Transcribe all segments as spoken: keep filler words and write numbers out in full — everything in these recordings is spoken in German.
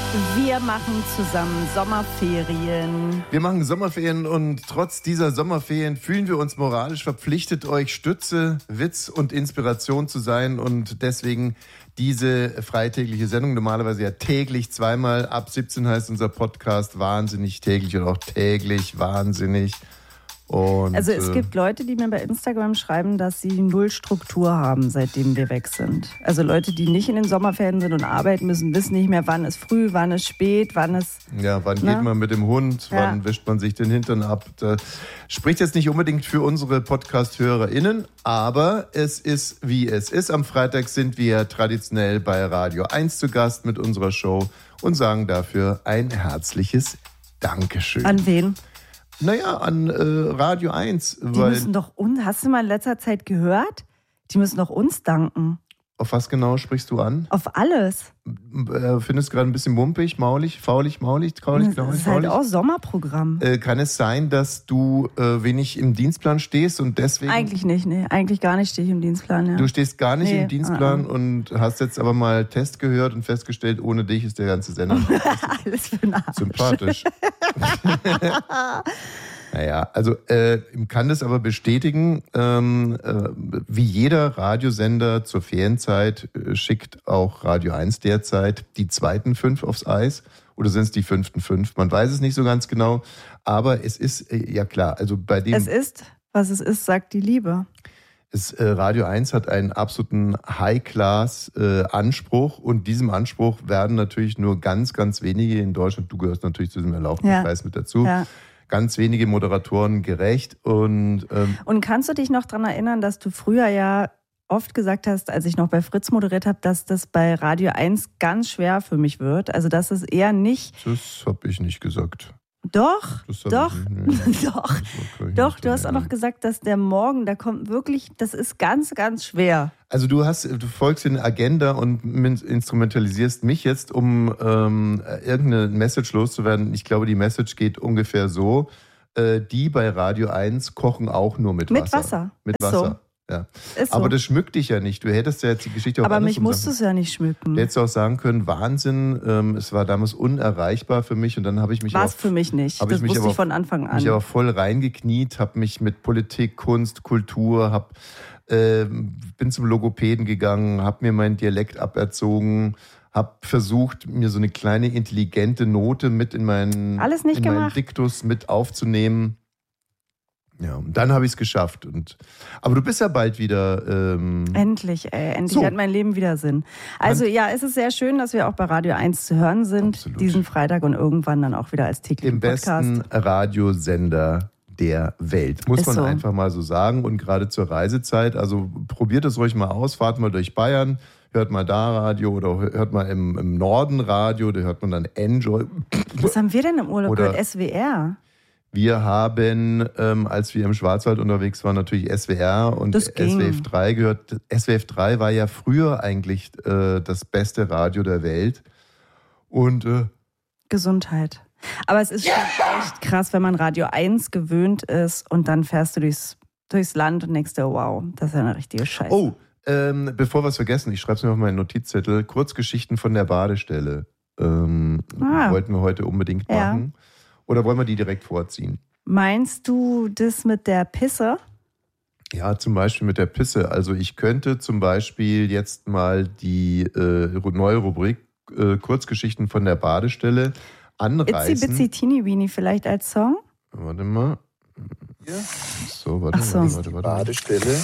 Wir machen zusammen Sommerferien. Wir machen Sommerferien und trotz dieser Sommerferien fühlen wir uns moralisch verpflichtet, euch Stütze, Witz und Inspiration zu sein und deswegen diese freitägliche Sendung, normalerweise ja täglich zweimal, ab siebzehn heißt unser Podcast wahnsinnig täglich oder auch täglich wahnsinnig. Und, also es äh, gibt Leute, die mir bei Instagram schreiben, dass sie null Struktur haben, seitdem wir weg sind. Also Leute, die nicht in den Sommerferien sind und arbeiten müssen, wissen nicht mehr, wann ist früh, wann ist spät, wann ist... Ja, wann na? geht man mit dem Hund, Ja. wann wischt man sich den Hintern ab. Das spricht jetzt nicht unbedingt für unsere Podcast-HörerInnen, aber es ist, wie es ist. Am Freitag sind wir traditionell bei Radio eins zu Gast mit unserer Show und sagen dafür ein herzliches Dankeschön. An wen? Naja, an äh, Radio eins. Die Weil, müssen doch uns, hast du mal in letzter Zeit gehört? Die müssen doch uns danken. auf was genau sprichst du an? Auf alles. Äh, findest du gerade ein bisschen mumpig, maulig, faulig, maulig, kraulig, Das knaulig, ist halt faulig? auch Sommerprogramm. Äh, kann es sein, dass du äh, wenig im Dienstplan stehst und deswegen... Eigentlich nicht, nee. Eigentlich gar nicht stehe ich im Dienstplan, ja. Du stehst gar nicht Nee, im Dienstplan uh-uh. und hast jetzt aber mal Test gehört und festgestellt, ohne dich ist der ganze Sender Alles für ein Arsch. sympathisch. Naja, also äh, kann das aber bestätigen, ähm, äh, wie jeder Radiosender zur Ferienzeit äh, schickt auch Radio eins derzeit die zweiten fünf aufs Eis. Oder sind es die fünften fünf? Man weiß es nicht so ganz genau. Aber es ist, äh, ja klar, also bei dem... Es ist, was es ist, sagt die Liebe. Es, äh, Radio eins hat einen absoluten High-Class-Anspruch äh, und diesem Anspruch werden natürlich nur ganz, ganz wenige in Deutschland, du gehörst natürlich zu diesem erlauchten Ja. Kreis mit dazu, Ja. ganz wenige Moderatoren gerecht. Und ähm, Und kannst du dich noch daran erinnern, dass du früher ja oft gesagt hast, als ich noch bei Fritz moderiert habe, dass das bei Radio eins ganz schwer für mich wird? Also dass es eher nicht... das habe ich nicht gesagt. Doch, Das hab doch, ich nicht, nee. doch, Das kann ich doch. nicht Du hast auch noch erinnern. gesagt, dass der Morgen, da kommt wirklich, das ist ganz, ganz schwer. Also du hast, du folgst in Agenda und min- instrumentalisierst mich jetzt, um ähm, irgendeine Message loszuwerden. Ich glaube, die Message geht ungefähr so: äh, Die bei Radio eins kochen auch nur mit Wasser. Mit Wasser. Mit Ist Wasser. so. Ja. Ist so. Aber das schmückt dich ja nicht. Du hättest ja jetzt die Geschichte auch Aber mich andersrum musst du sagen es ja nicht schmücken. Du hättest auch sagen können, Wahnsinn, ähm, es war damals unerreichbar für mich und dann habe ich mich War aber es für mich nicht. hab Das ich mich wusste aber- ich von Anfang an. mich aber voll reingekniet, habe mich mit Politik, Kunst, Kultur, hab, äh, bin zum Logopäden gegangen, habe mir meinen Dialekt aberzogen, habe versucht, mir so eine kleine intelligente Note mit in meinen, Alles nicht in meinen gemacht. Diktus mit aufzunehmen. Ja, und dann habe ich es geschafft. Und, aber du bist ja bald wieder... Ähm, Endlich, ey, endlich So. hat mein Leben wieder Sinn. Also ja, es ist sehr schön, dass wir auch bei Radio eins zu hören sind, Absolut. diesen Freitag und irgendwann dann auch wieder als täglichen im Podcast. besten Radiosender der Welt. Muss Ist man so. einfach mal so sagen. Und gerade zur Reisezeit, also probiert es ruhig mal aus, fahrt mal durch Bayern, hört mal da Radio oder hört mal im, im Norden Radio, da hört man dann Enjoy. Was haben wir denn im Urlaub Oder- gehört? S W R. Wir haben, ähm, als wir im Schwarzwald unterwegs waren, natürlich S W R und Das ging. S W F drei gehört. S W F drei war ja früher eigentlich äh, das beste Radio der Welt. Und äh, Gesundheit. Aber es ist schon echt krass, wenn man Radio eins gewöhnt ist und dann fährst du durchs, durchs Land und denkst dir, wow, das ist ja eine richtige Scheiße. Oh, ähm, bevor wir es vergessen, ich schreibe es mir auf meinen Notizzettel. Kurzgeschichten von der Badestelle. Ähm, Ah. Wollten wir heute unbedingt Ja. machen. Oder wollen wir die direkt vorziehen? Meinst du das mit der Pisse? Ja, zum Beispiel mit der Pisse. Also ich könnte zum Beispiel jetzt mal die äh, neue Rubrik äh, Kurzgeschichten von der Badestelle anreißen. Itzy Bitsy Teeny Weeny vielleicht als Song? Warte mal. So, warte, Ach so. warte, warte, warte. Badestelle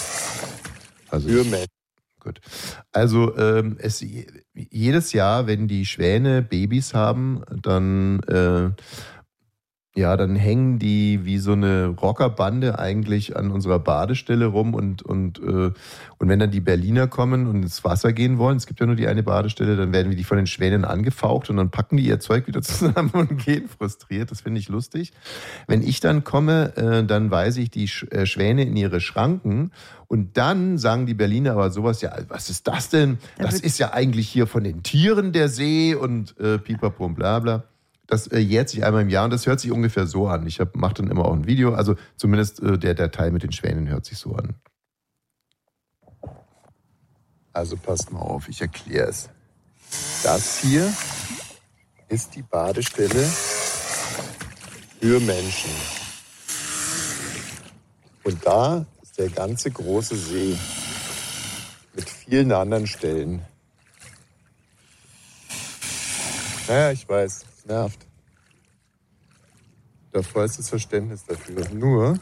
Also für Menschen. Gut. Also ähm, es, jedes Jahr, wenn die Schwäne Babys haben, dann, äh, ja, dann hängen die wie so eine Rockerbande eigentlich an unserer Badestelle rum und, und, äh, und wenn dann die Berliner kommen und ins Wasser gehen wollen, es gibt ja nur die eine Badestelle, dann werden wir die von den Schwänen angefaucht und dann packen die ihr Zeug wieder zusammen und gehen frustriert. Das finde ich lustig. Wenn ich dann komme, äh, dann weise ich die Sch äh, Schwäne in ihre Schranken und dann sagen die Berliner aber sowas, ja, was ist das denn? Das ist ja eigentlich hier von den Tieren der See und äh, pipapo und bla bla. Das äh, jährt sich einmal im Jahr und das hört sich ungefähr so an. Ich mache dann immer auch ein Video, also zumindest äh, der, der Teil mit den Schwänen hört sich so an. Also passt mal auf, ich erkläre es. Das hier ist die Badestelle für Menschen. Und da ist der ganze große See mit vielen anderen Stellen. Naja, ich weiß, es nervt. Da vollstes Verständnis dafür. Nur,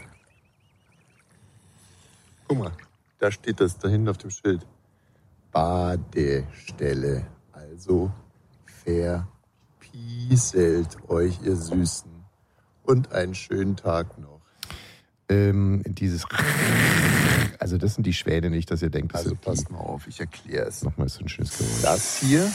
guck mal, da steht das da hinten auf dem Schild. Badestelle. Also verpieselt euch, ihr Süßen. Und einen schönen Tag noch. Ähm, dieses Also das sind die Schwäne, nicht, dass ihr denkt, das Also sind passt mal auf, ich erkläre es. Nochmal so ein schönes Geräusch. Das hier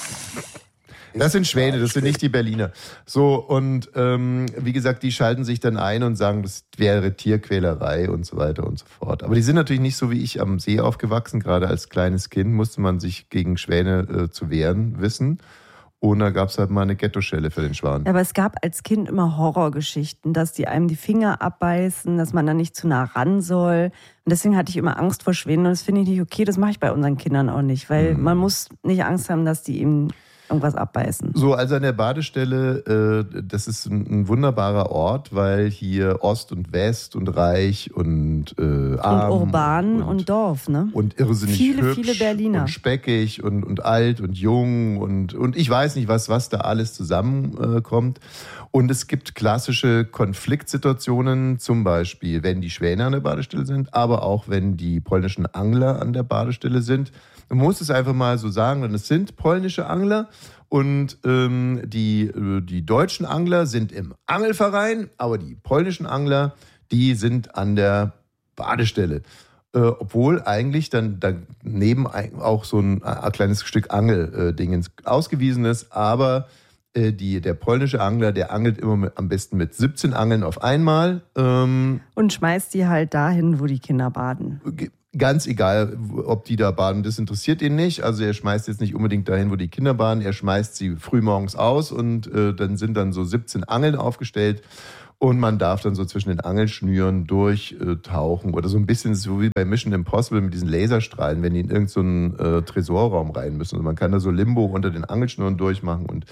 Das sind Schwäne, das sind nicht die Berliner. So, und ähm, wie gesagt, die schalten sich dann ein und sagen, das wäre Tierquälerei und so weiter und so fort. Aber die sind natürlich nicht so wie ich am See aufgewachsen. Gerade als kleines Kind musste man sich gegen Schwäne äh, zu wehren wissen. Und da gab es halt mal eine Ghettoschelle für den Schwan. Aber es gab als Kind immer Horrorgeschichten, dass die einem die Finger abbeißen, dass man da nicht zu nah ran soll. Und deswegen hatte ich immer Angst vor Schwänen. Und das finde ich nicht okay, das mache ich bei unseren Kindern auch nicht. Weil mhm. man muss nicht Angst haben, dass die eben irgendwas abbeißen. So, also an der Badestelle, äh, das ist ein, ein wunderbarer Ort, weil hier Ost und West und reich und äh, arm. Und urban und, und Dorf, ne? Und irrsinnig viele, hübsch viele Berliner. Und speckig und, und alt und jung und, und ich weiß nicht, was, was da alles zusammenkommt. Äh, und es gibt klassische Konfliktsituationen, zum Beispiel, wenn die Schwäne an der Badestelle sind, aber auch wenn die polnischen Angler an der Badestelle sind. Man muss es einfach mal so sagen, denn es sind polnische Angler und ähm, die, die deutschen Angler sind im Angelverein, aber die polnischen Angler, die sind an der Badestelle. Äh, obwohl eigentlich dann daneben auch so ein, ein kleines Stück Angelding äh, ausgewiesen ist, aber äh, die, der polnische Angler, der angelt immer mit, am besten mit siebzehn Angeln auf einmal. Ähm, und schmeißt die halt dahin, wo die Kinder baden. Ganz egal, ob die da baden, das interessiert ihn nicht. Also er schmeißt jetzt nicht unbedingt dahin, wo die Kinder baden. Er schmeißt sie frühmorgens aus und äh, dann sind dann so siebzehn Angeln aufgestellt und man darf dann so zwischen den Angelschnüren durchtauchen oder so ein bisschen so wie bei Mission Impossible mit diesen Laserstrahlen, wenn die in irgendeinen so äh, Tresorraum rein müssen. Also man kann da so Limbo unter den Angelschnüren durchmachen und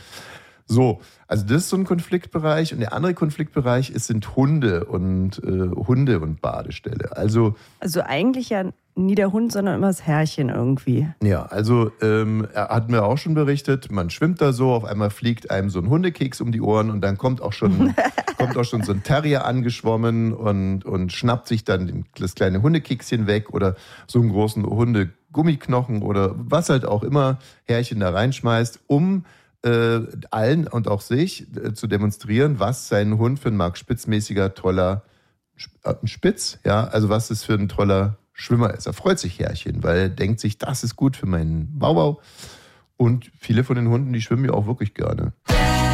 so, also das ist so ein Konfliktbereich. Und der andere Konfliktbereich ist, sind Hunde und äh, Hunde und Badestelle. Also, also eigentlich ja nie der Hund, sondern immer das Herrchen irgendwie. Ja, also ähm, er hat mir auch schon berichtet, man schwimmt da so, auf einmal fliegt einem so ein Hundekeks um die Ohren und dann kommt auch schon, kommt auch schon so ein Terrier angeschwommen und, und schnappt sich dann das kleine Hundekekschen weg oder so einen großen Hundegummiknochen oder was halt auch immer Herrchen da reinschmeißt, um Äh, allen und auch sich äh, zu demonstrieren, was sein Hund für ein Mark Spitzmäßiger toller äh, Spitz, ja, also was es für ein toller Schwimmer ist. Er freut sich Herrchen, weil er denkt sich, das ist gut für meinen Bauwau. Und viele von den Hunden, die schwimmen ja auch wirklich gerne.